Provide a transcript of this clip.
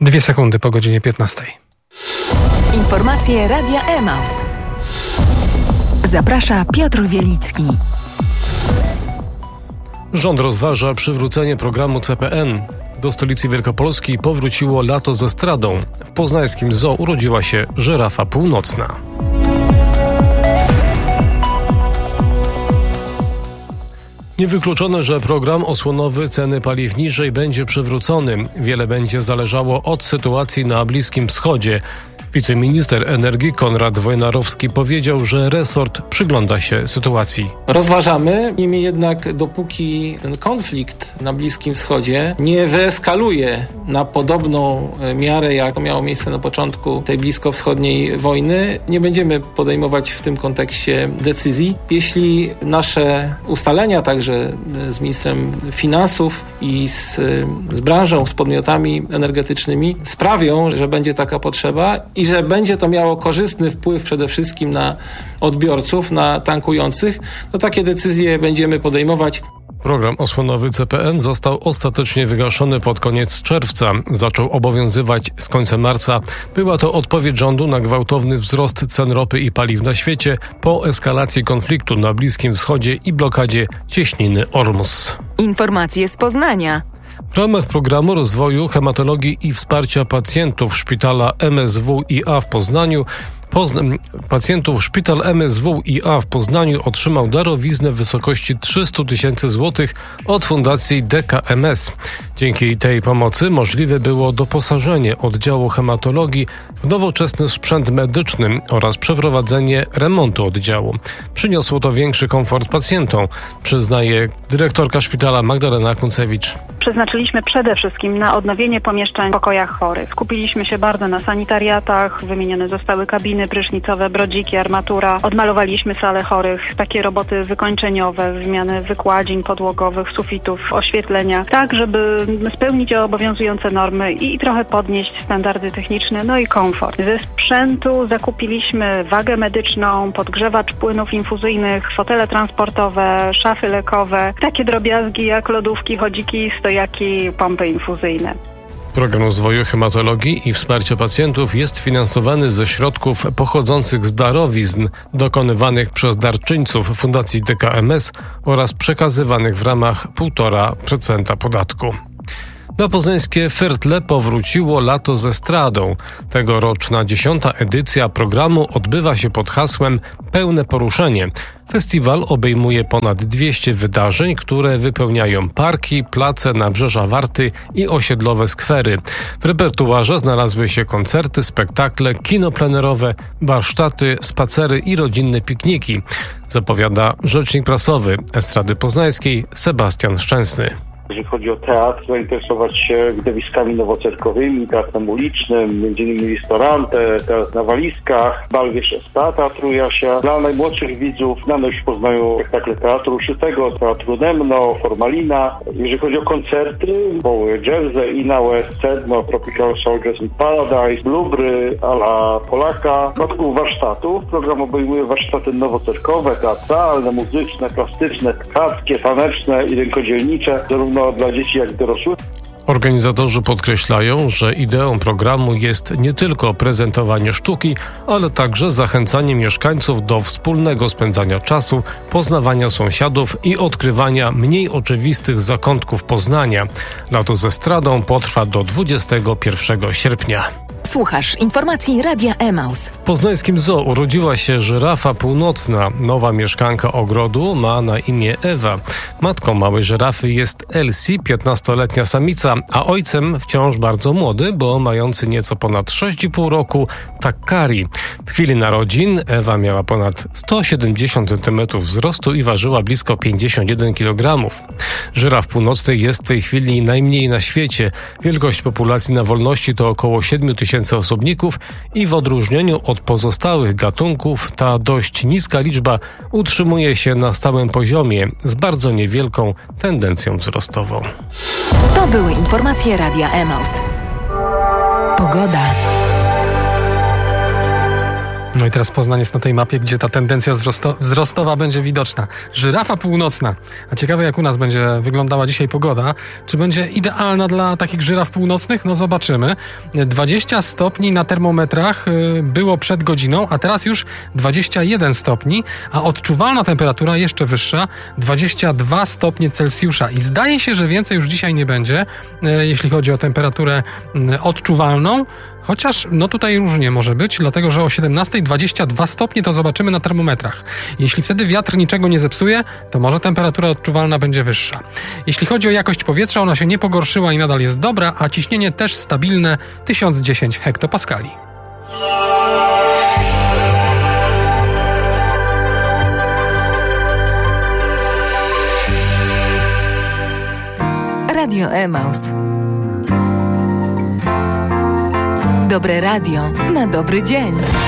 2 sekundy po godzinie 15. Informacje Radia Emaus. Zaprasza Piotr Wielicki. Rząd rozważa przywrócenie programu CPN. Do stolicy Wielkopolski powróciło lato z estradą. W poznańskim zoo urodziła się żyrafa północna. Niewykluczone, że program osłonowy ceny paliw niżej będzie przywrócony. Wiele będzie zależało od sytuacji na Bliskim Wschodzie. Wiceminister energii Konrad Wojnarowski powiedział, że resort przygląda się sytuacji. Rozważamy, niemniej jednak dopóki ten konflikt na Bliskim Wschodzie nie wyeskaluje na podobną miarę, jak to miało miejsce na początku tej bliskowschodniej wojny, nie będziemy podejmować w tym kontekście decyzji. Jeśli nasze ustalenia, także z ministrem finansów i z branżą, z podmiotami energetycznymi sprawią, że będzie taka potrzeba i że będzie to miało korzystny wpływ przede wszystkim na odbiorców, na tankujących, to takie decyzje będziemy podejmować. Program osłonowy CPN został ostatecznie wygaszony pod koniec czerwca. Zaczął obowiązywać z końcem marca. Była to odpowiedź rządu na gwałtowny wzrost cen ropy i paliw na świecie po eskalacji konfliktu na Bliskim Wschodzie i blokadzie cieśniny Ormus. Informacje z Poznania. W ramach programu rozwoju hematologii i wsparcia pacjentów szpitala MSWiA w Poznaniu Szpital MSWiA w Poznaniu otrzymał darowiznę w wysokości 300 000 złotych od Fundacji DKMS. Dzięki tej pomocy możliwe było doposażenie oddziału hematologii w nowoczesny sprzęt medyczny oraz przeprowadzenie remontu oddziału. Przyniosło to większy komfort pacjentom, przyznaje dyrektorka szpitala Magdalena Kuncewicz. Przeznaczyliśmy przede wszystkim na odnowienie pomieszczeń w pokojach chorych. Skupiliśmy się bardzo na sanitariatach, wymienione zostały kabiny prysznicowe, brodziki, armatura. Odmalowaliśmy salę chorych, takie roboty wykończeniowe, wymiany wykładzin podłogowych, sufitów, oświetlenia, tak żeby spełnić obowiązujące normy i trochę podnieść standardy techniczne, no i komfort. Ze sprzętu zakupiliśmy wagę medyczną, podgrzewacz płynów infuzyjnych, fotele transportowe, szafy lekowe, takie drobiazgi jak lodówki, chodziki, stojaki, pompy infuzyjne. Program rozwoju hematologii i wsparcia pacjentów jest finansowany ze środków pochodzących z darowizn dokonywanych przez darczyńców Fundacji DKMS oraz przekazywanych w ramach 1,5% podatku. Na poznańskie Fertle powróciło lato z estradą. Tegoroczna 10. edycja programu odbywa się pod hasłem Pełne poruszenie. Festiwal obejmuje ponad 200 wydarzeń, które wypełniają parki, place, nabrzeża Warty i osiedlowe skwery. W repertuarze znalazły się koncerty, spektakle, kino plenerowe, warsztaty, spacery i rodzinne pikniki, zapowiada rzecznik prasowy Estrady Poznańskiej Sebastian Szczęsny. Jeżeli chodzi o teatr, zainteresować się widowiskami nowocerkowymi, teatrem ulicznym, m.in. restaurante, teatr na walizkach, bal Wieszewska, teatru Jasia. Dla najmłodszych widzów znane już w Poznaniu spektakle teatru Szytego, teatru Nemno, Formalina. Jeżeli chodzi o koncerty, zespoły Jersey, Ina West, Sedno, Tropical Soldiers in Paradise, Blubry, a la Polaka. W przypadku warsztatów program obejmuje warsztaty nowocerkowe, teatralne, muzyczne, plastyczne, tkackie, taneczne i rękodzielnicze, zarówno dla dzieci jak i dorosłych. Organizatorzy podkreślają, że ideą programu jest nie tylko prezentowanie sztuki, ale także zachęcanie mieszkańców do wspólnego spędzania czasu, poznawania sąsiadów i odkrywania mniej oczywistych zakątków Poznania. Lato z estradą potrwa do 21 sierpnia. Słuchasz informacji Radia Emaus. W poznańskim zoo urodziła się żyrafa północna. Nowa mieszkanka ogrodu ma na imię Ewa. Matką małej żyrafy jest Elsie, 15-letnia samica, a ojcem wciąż bardzo młody, bo mający nieco ponad 6,5 roku Takkari. W chwili narodzin Ewa miała ponad 170 cm wzrostu i ważyła blisko 51 kg. Żyraf północny jest w tej chwili najmniej na świecie. Wielkość populacji na wolności to około 7 000 osobników i w odróżnieniu od pozostałych gatunków ta dość niska liczba utrzymuje się na stałym poziomie z bardzo niewielką tendencją wzrostową. To były informacje Radia Emaus. Pogoda. No i teraz Poznań jest na tej mapie, gdzie ta tendencja wzrostowa będzie widoczna. Żyrafa północna. A ciekawe, jak u nas będzie wyglądała dzisiaj pogoda. Czy będzie idealna dla takich żyraf północnych? No zobaczymy. 20 stopni na termometrach było przed godziną, a teraz już 21 stopni, a odczuwalna temperatura jeszcze wyższa, 22 stopnie Celsjusza. I zdaje się, że więcej już dzisiaj nie będzie, jeśli chodzi o temperaturę odczuwalną. Chociaż no tutaj różnie może być, dlatego że o 17:00 22 stopnie to zobaczymy na termometrach. Jeśli wtedy wiatr niczego nie zepsuje, to może temperatura odczuwalna będzie wyższa. Jeśli chodzi o jakość powietrza, ona się nie pogorszyła i nadal jest dobra, a ciśnienie też stabilne 1010 hektopaskali. Radio Emaus. Dobre radio na dobry dzień.